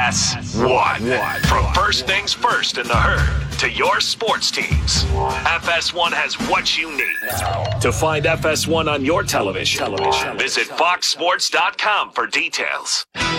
FS1. From first things first in the herd to your sports teams, FS1 has what you need. To find FS1 on your television, visit foxsports.com for details.